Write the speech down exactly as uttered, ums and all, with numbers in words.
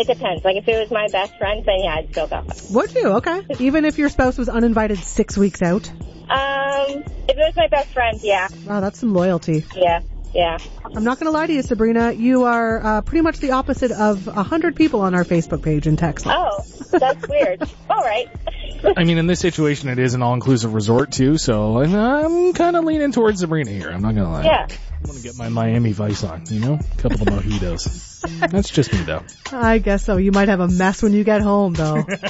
it depends. Like, if it was my best friend, then yeah, I'd still go. Would you? Okay. Even if your spouse was uninvited six weeks out? Um, if it was my best friend, yeah. Wow, that's some loyalty. Yeah, yeah. I'm not going to lie to you, Sabrina. You are uh, pretty much the opposite of one hundred people on our Facebook page in text. Oh, that's weird. All right. I mean, in this situation, it is an all-inclusive resort, too, so I'm, I'm kind of leaning towards Sabrina here. I'm not going to lie. Yeah. I'm going to get my Miami Vice on, you know? A couple of mojitos. That's just me, though. I guess so. You might have a mess when you get home, though.